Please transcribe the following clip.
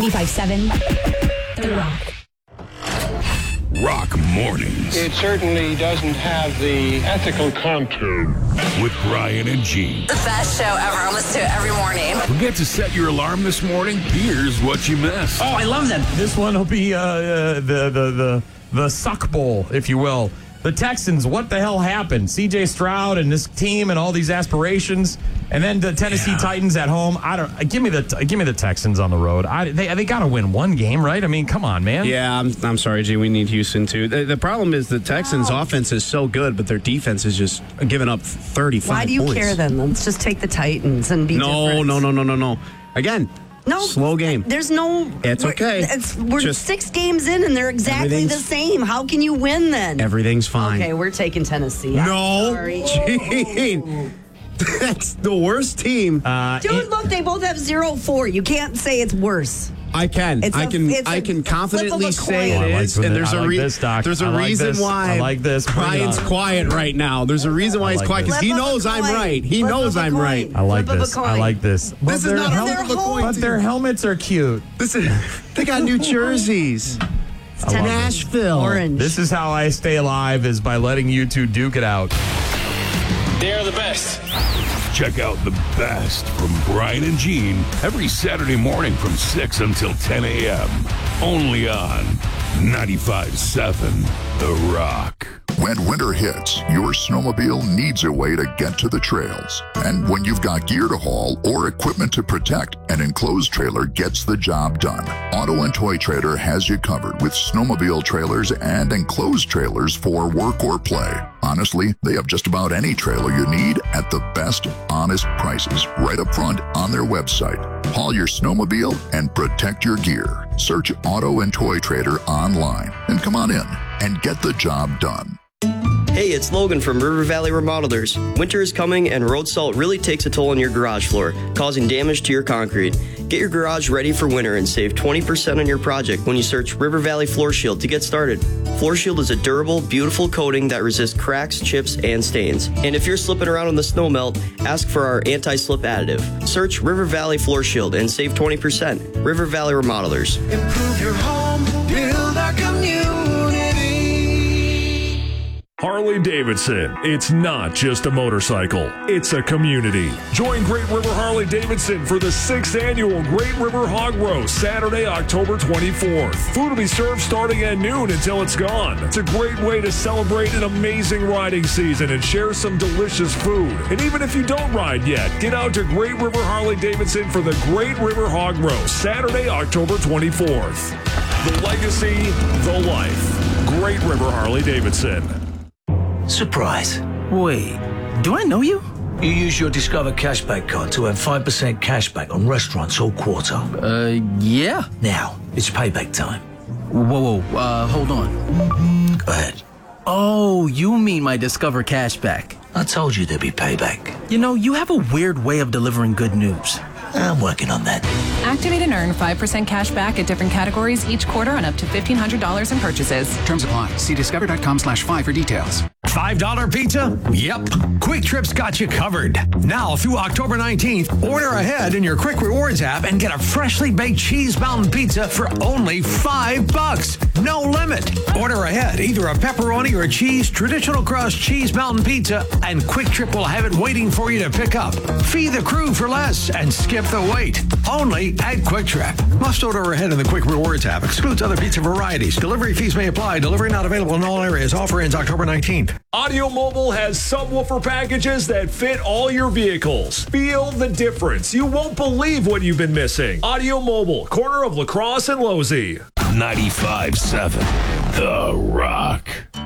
95.7 The Rock. Rock Mornings. It certainly doesn't have the ethical content. With Brian and Gene. The best show ever. I listen to it every morning. Forget to set your alarm this morning? Here's what you missed. Oh, I love that. This one will be the suck bowl, if you will. The Texans, what the hell happened? C.J. Stroud and this team and all these aspirations, and then the Tennessee Titans at home. Give me the Texans on the road. They got to win one game, right? I mean, come on, man. Yeah, I'm sorry, G. We need Houston too. The problem is the Texans' offense is so good, but their defense is just giving up 35 points. Why do you care then? Let's just take the Titans and be different. No. Again. No, slow game. There's no. It's okay. We're just 6 games in, and they're exactly the same. How can you win then? Everything's fine. Okay, we're taking Tennessee. No, sorry. Gene, that's the worst team. Dude, look, they both have 0-4. You can't say it's worse. I can. I can confidently say it is, and there's a reason why. I like this. Brian's quiet right now. There's a reason why he's quiet because he knows I'm right. He knows I'm right. I like this. I like this. This is not a flip of a coin. But their helmets are cute. They got new jerseys. It's Nashville. Orange. This is how I stay alive, is by letting you two duke it out. They're the best. Check out the best from Brian and Gene every Saturday morning from 6 until 10 a.m. Only on 95.7 The Rock. When winter hits, your snowmobile needs a way to get to the trails. And when you've got gear to haul or equipment to protect, an enclosed trailer gets the job done. Auto and Toy Trader has you covered with snowmobile trailers and enclosed trailers for work or play. Honestly, they have just about any trailer you need at the best, honest prices right up front on their website. Haul your snowmobile and protect your gear. Search Auto and Toy Trader online and come on in and get the job done. Hey, it's Logan from River Valley Remodelers. Winter is coming and road salt really takes a toll on your garage floor, causing damage to your concrete. Get your garage ready for winter and save 20% on your project when you search River Valley Floor Shield to get started. Floor Shield is a durable, beautiful coating that resists cracks, chips, and stains. And if you're slipping around in the snow melt, ask for our anti-slip additive. Search River Valley Floor Shield and save 20%. River Valley Remodelers. Improve your home, build our community. Harley-Davidson. It's not just a motorcycle. It's a community. Join Great River Harley-Davidson for the 6th annual Great River Hog Roast, Saturday, October 24th. Food will be served starting at noon until it's gone. It's a great way to celebrate an amazing riding season and share some delicious food. And even if you don't ride yet, get out to Great River Harley-Davidson for the Great River Hog Roast, Saturday, October 24th. The legacy, the life. Great River Harley-Davidson. Surprise. Wait, do I know you? You use your Discover Cashback card to earn 5% cashback on restaurants all quarter. Yeah. Now, it's payback time. Whoa, hold on. Go ahead. Oh, you mean my Discover Cashback. I told you there'd be payback. You know, you have a weird way of delivering good news. I'm working on that. Activate and earn 5% cash back at different categories each quarter on up to $1,500 in purchases. Terms apply. See discover.com/5 for details. $5 pizza? Yep. Quick Trip's got you covered. Now through October 19th, order ahead in your Quick Rewards app and get a freshly baked Cheese Mountain Pizza for only $5. No limit. Order ahead either a pepperoni or a cheese traditional crust Cheese Mountain Pizza, and Quick Trip will have it waiting for you to pick up. Feed the crew for less and skip the wait. Only at Quick Trip. Must order ahead in the Quick Rewards app. Excludes other pizza varieties. Delivery fees may apply. Delivery not available in all areas. Offer ends October 19th. Audio Mobile has subwoofer packages that fit all your vehicles. Feel the difference. You won't believe what you've been missing. Audio Mobile, corner of La Crosse and Losey. 95.7 The Rock.